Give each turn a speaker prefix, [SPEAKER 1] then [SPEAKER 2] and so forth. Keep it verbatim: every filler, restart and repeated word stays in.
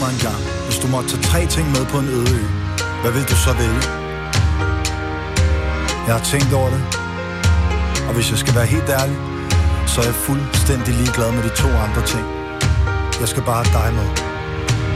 [SPEAKER 1] mig engang, hvis du måtte tage tre ting med på en øde ø, hvad vil du så vælge? Jeg har tænkt over det, og hvis jeg skal være helt ærlig, så er jeg fuldstændig ligeglad med de to andre ting. Jeg skal bare have dig med.